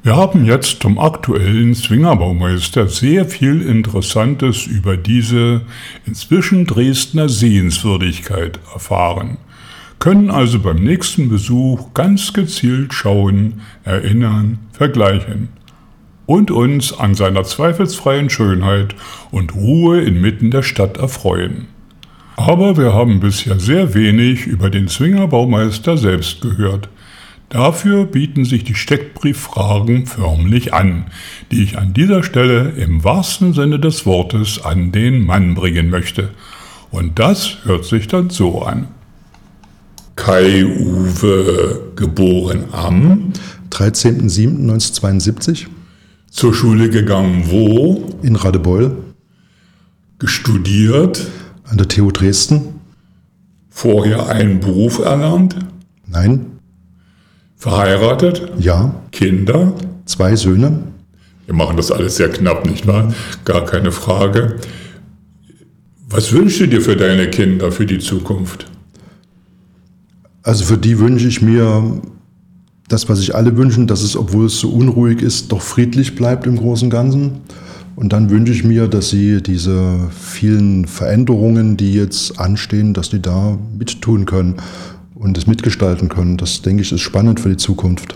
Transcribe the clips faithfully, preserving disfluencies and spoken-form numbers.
Wir haben jetzt zum aktuellen Zwingerbaumeister sehr viel Interessantes über diese inzwischen Dresdner Sehenswürdigkeit erfahren, können also beim nächsten Besuch ganz gezielt schauen, erinnern, vergleichen und uns an seiner zweifelsfreien Schönheit und Ruhe inmitten der Stadt erfreuen. Aber wir haben bisher sehr wenig über den Zwingerbaumeister selbst gehört. Dafür bieten sich die Steckbrieffragen förmlich an, die ich an dieser Stelle im wahrsten Sinne des Wortes an den Mann bringen möchte. Und das hört sich dann so an. Kai-Uwe, geboren am dreizehnten siebten neunzehnhundertzweiundsiebzig. Zur Schule gegangen wo? In Radebeul. Gestudiert? An der T U Dresden. Vorher einen Beruf erlernt? Nein. Verheiratet? Ja. Kinder? Zwei Söhne. Wir machen das alles sehr knapp, nicht wahr? Gar keine Frage. Was wünschst du dir für deine Kinder, für die Zukunft? Also für die wünsche ich mir das, was sich alle wünschen, dass es, obwohl es so unruhig ist, doch friedlich bleibt im Großen und Ganzen. Und dann wünsche ich mir, dass sie diese vielen Veränderungen, die jetzt anstehen, dass die da mittun können und es mitgestalten können. Das, denke ich, ist spannend für die Zukunft.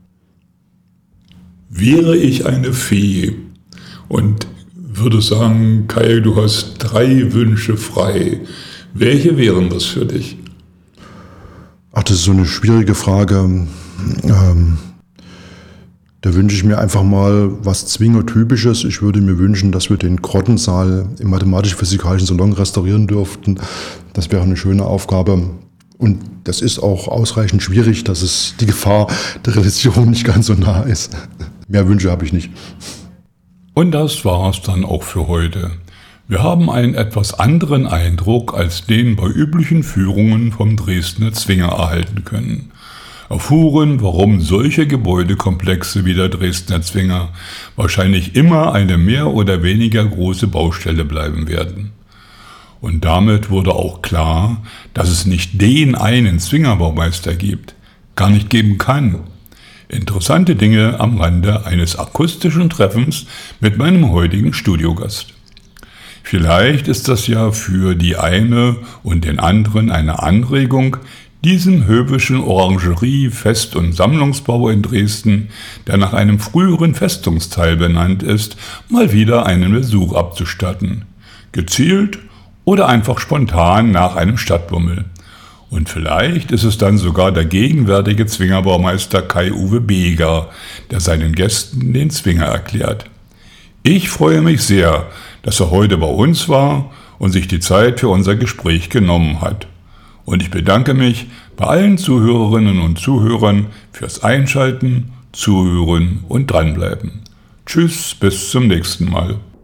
Wäre ich eine Fee und würde sagen, Kai, du hast drei Wünsche frei, welche wären das für dich? Ach, das ist so eine schwierige Frage. Ähm, da wünsche ich mir einfach mal was Zwingertypisches. Ich würde mir wünschen, dass wir den Grottensaal im mathematisch-physikalischen Salon restaurieren dürften. Das wäre eine schöne Aufgabe. Und das ist auch ausreichend schwierig, dass es die Gefahr der Realisierung nicht ganz so nah ist. Mehr Wünsche habe ich nicht. Und das war es dann auch für heute. Wir haben einen etwas anderen Eindruck als den bei üblichen Führungen vom Dresdner Zwinger erhalten können. Erfuhren, warum solche Gebäudekomplexe wie der Dresdner Zwinger wahrscheinlich immer eine mehr oder weniger große Baustelle bleiben werden. Und damit wurde auch klar, dass es nicht den einen Zwingerbaumeister gibt, gar nicht geben kann. Interessante Dinge am Rande eines akustischen Treffens mit meinem heutigen Studiogast. Vielleicht ist das ja für die eine und den anderen eine Anregung, diesem höfischen Orangerie-, Fest- und Sammlungsbau in Dresden, der nach einem früheren Festungsteil benannt ist, mal wieder einen Besuch abzustatten. Gezielt oder einfach spontan nach einem Stadtbummel. Und vielleicht ist es dann sogar der gegenwärtige Zwingerbaumeister Kai-Uwe Beger, der seinen Gästen den Zwinger erklärt. Ich freue mich sehr, dass er heute bei uns war und sich die Zeit für unser Gespräch genommen hat. Und ich bedanke mich bei allen Zuhörerinnen und Zuhörern fürs Einschalten, Zuhören und Dranbleiben. Tschüss, bis zum nächsten Mal.